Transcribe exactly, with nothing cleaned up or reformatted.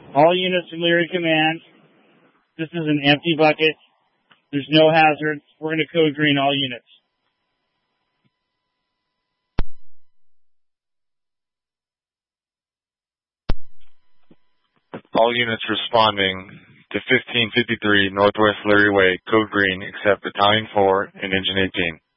All units from Leary Command. This is an empty bucket. There's no hazards. We're going to code green all units. All units responding to fifteen fifty-three Northwest Leary Way, code green, except Battalion four and Engine eighteen.